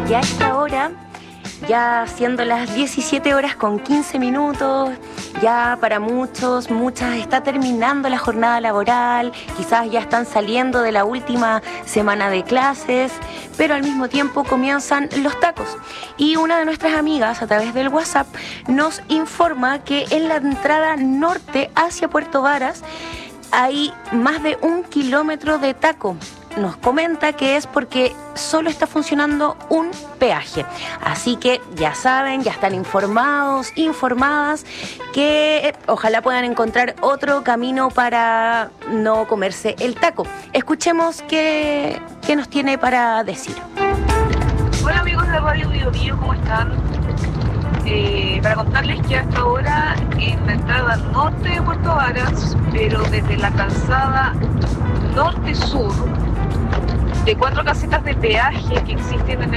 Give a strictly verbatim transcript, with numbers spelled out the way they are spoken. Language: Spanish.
Y a esta hora, ya siendo las diecisiete horas con quince minutos, ya para muchos, muchas está terminando la jornada laboral, quizás ya están saliendo de la última semana de clases, pero al mismo tiempo comienzan los tacos. Y una de nuestras amigas a través del WhatsApp nos informa que en la entrada norte hacia Puerto Varas hay más de un kilómetro de taco. Nos comenta que es porque solo está funcionando un peaje. Así que ya saben, ya están informados, informadas, que ojalá puedan encontrar otro camino para no comerse el taco. Escuchemos qué, qué nos tiene para decir. Hola amigos de Radio Bio Bio, ¿cómo están? Eh, para contarles que hasta ahora en la entrada norte de Puerto Varas, pero desde la calzada norte-sur, de cuatro casetas de peaje que existen en el